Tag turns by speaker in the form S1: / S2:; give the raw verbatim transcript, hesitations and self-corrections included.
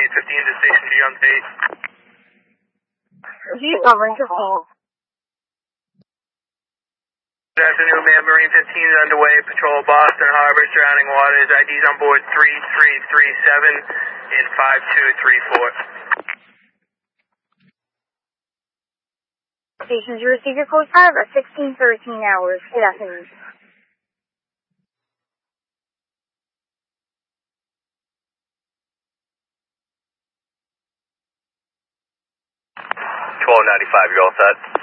S1: Marine fifteen to Station G on eight.
S2: He's on Marine fifteen.
S1: Good afternoon, man. Marine fifteen is underway. Patrol Boston Harbor, surrounding waters. I Ds on board three three three seven and five two three four.
S2: Stations, you receive your code five at sixteen thirteen hours. Good afternoon.
S1: twelve ninety-five, you're all set.